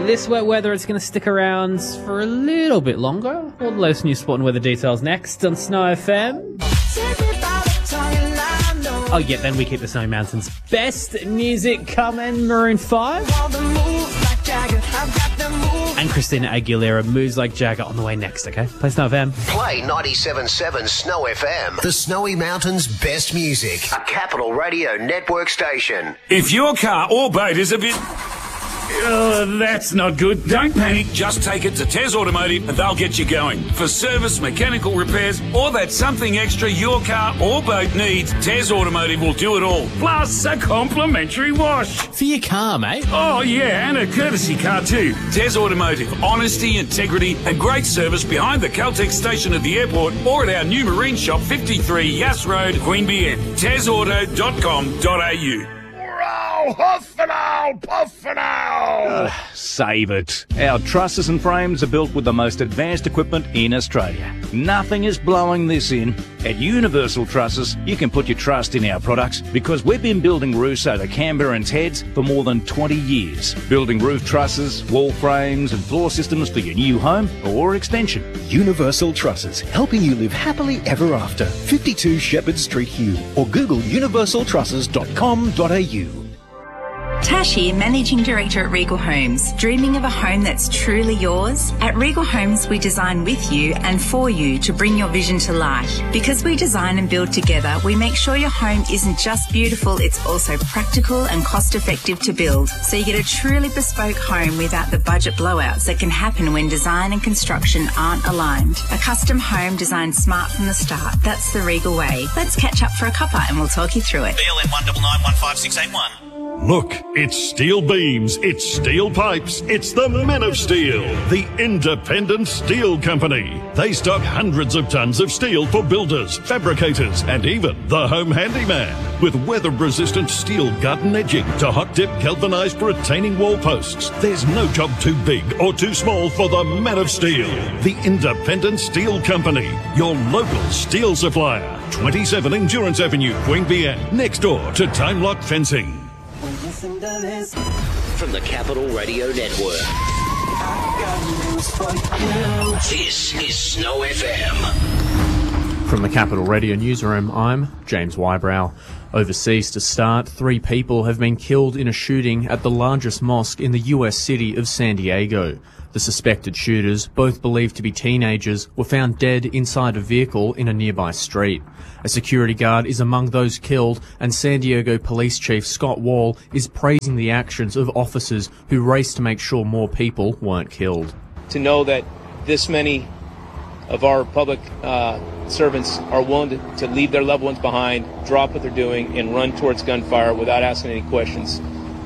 this wet weather is going to stick around for a little bit longer. All the latest news, sport and weather details next on Snow FM. Oh yeah, then we keep the Snowy Mountains best music coming. Maroon 5 and Christina Aguilera, Moves Like Jagger, on the way next, okay? Play Snow FM. Play 97.7 Snow FM. The Snowy Mountains best music. A Capital Radio Network station. If your car or boat is a bit... that's not good. Don't panic. Just take it to Tez Automotive and they'll get you going. For service, mechanical repairs, or that something extra your car or boat needs, Tez Automotive will do it all. Plus a complimentary wash. For your car, mate. Oh, yeah, and a courtesy car too. Tez Automotive. Honesty, integrity, and great service behind the Caltex station at the airport or at our new marine shop, 53 Yass Road, Queanbeyan. TezAuto.com.au. Huff and owl, puff and owl. Save it. Our trusses and frames are built with the most advanced equipment in Australia. Nothing is blowing this in. At Universal Trusses, you can put your trust in our products because we've been building roofs over Canberra and Teds for more than 20 years. Building roof trusses, wall frames and floor systems for your new home or extension. Universal Trusses, helping you live happily ever after. 52 Shepherd Street, Hugh, or Google universaltrusses.com.au. Tash here, Managing Director at Regal Homes. Dreaming of a home that's truly yours? At Regal Homes, we design with you and for you to bring your vision to life. Because we design and build together, we make sure your home isn't just beautiful, it's also practical and cost-effective to build. So you get a truly bespoke home without the budget blowouts that can happen when design and construction aren't aligned. A custom home designed smart from the start. That's the Regal way. Let's catch up for a cuppa and we'll talk you through it. BLN 199 Look, it's steel beams, it's steel pipes, it's the Men of Steel, the independent steel company. They stock hundreds of tons of steel for builders, fabricators, and even the home handyman. With weather-resistant steel garden edging to hot-dip galvanized retaining wall posts, there's no job too big or too small for the Men of Steel, the independent steel company, your local steel supplier. 27 Endurance Avenue, Queanbeyan, next door to Time Lock Fencing. From the Capital Radio Network. This is Snow FM. From the Capital Radio Newsroom, I'm James Wybrow. Overseas to start, 3 people have been killed in a shooting at the largest mosque in the US city of San Diego. The suspected shooters, both believed to be teenagers, were found dead inside a vehicle in a nearby street. A security guard is among those killed, and San Diego Police Chief Scott Wall is praising the actions of officers who raced to make sure more people weren't killed. To know that this many of our public servants are willing to leave their loved ones behind, drop what they're doing, and run towards gunfire without asking any questions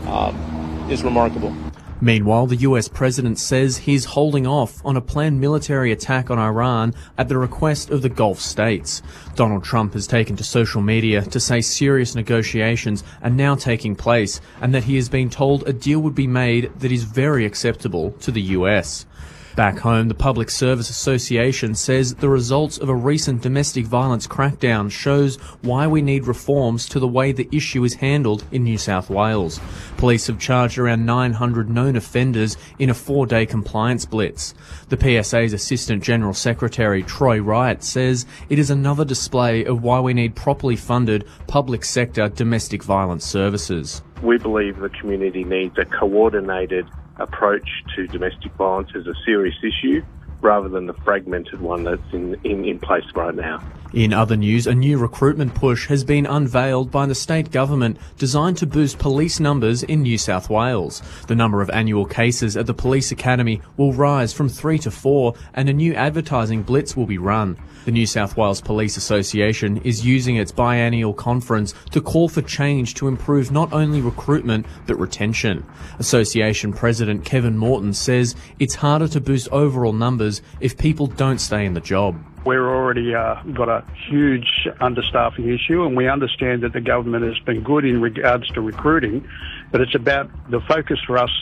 is remarkable. Meanwhile, the US president says he's holding off on a planned military attack on Iran at the request of the Gulf states. Donald Trump has taken to social media to say serious negotiations are now taking place and that he has been told a deal would be made that is very acceptable to the US. Back home, the Public Service Association says the results of a recent domestic violence crackdown shows why we need reforms to the way the issue is handled in New South Wales. Police have charged around 900 known offenders in a 4-day compliance blitz. The PSA's Assistant General Secretary, Troy Wright, says it is another display of why we need properly funded public sector domestic violence services. We believe the community needs a coordinated approach to domestic violence as a serious issue rather than the fragmented one that's in place right now. In other news, a new recruitment push has been unveiled by the state government designed to boost police numbers in New South Wales. The number of annual cases at the police academy will rise from 3 to 4 and a new advertising blitz will be run. The New South Wales Police Association is using its biennial conference to call for change to improve not only recruitment but retention. Association President Kevin Morton says it's harder to boost overall numbers if people don't stay in the job. We're already got a huge understaffing issue, and we understand that the government has been good in regards to recruiting, but it's about the focus for us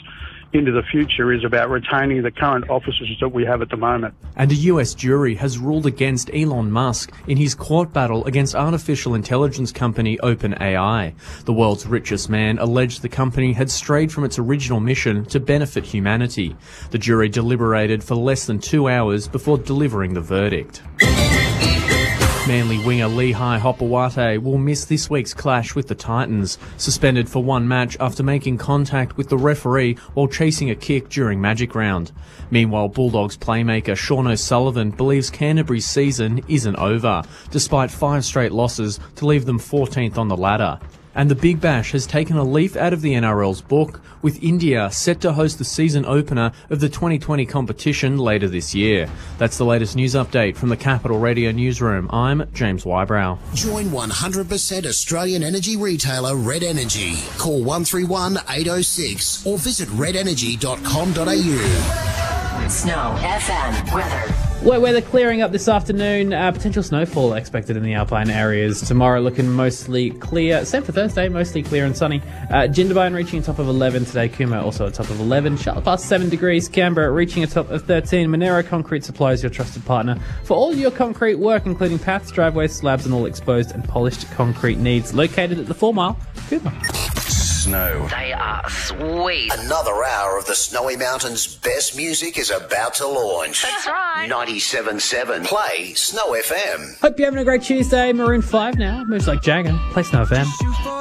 into the future is about retaining the current officers that we have at the moment. And a US jury has ruled against Elon Musk in his court battle against artificial intelligence company OpenAI. The world's richest man alleged the company had strayed from its original mission to benefit humanity. The jury deliberated for less than 2 hours before delivering the verdict. Manly winger Lehigh Hopewate will miss this week's clash with the Titans, suspended for one match after making contact with the referee while chasing a kick during Magic Round. Meanwhile, Bulldogs playmaker Sean O'Sullivan believes Canterbury's season isn't over, despite 5 straight losses to leave them 14th on the ladder. And the Big Bash has taken a leaf out of the NRL's book, with India set to host the season opener of the 2020 competition later this year. That's the latest news update from the Capital Radio Newsroom. I'm James Wybrow. Join 100% Australian energy retailer Red Energy. Call 131 806 or visit redenergy.com.au. Snow FM weather. Wet weather clearing up this afternoon. Potential snowfall expected in the alpine areas. Tomorrow looking mostly clear. Same for Thursday, mostly clear and sunny. Jindabyne reaching a top of 11 today. Cooma also a top of 11. Charlotte past 7 degrees. Canberra reaching a top of 13. Monero Concrete Supplies, your trusted partner for all your concrete work, including paths, driveways, slabs, and all exposed and polished concrete needs. Located at the 4 Mile, Cooma. Snow. They are sweet. Another hour of the Snowy Mountains' best music is about to launch. That's right. 97.7. Play Snow FM. Hope you're having a great Tuesday. Maroon 5 now. Moves like Jagger. Play Snow FM.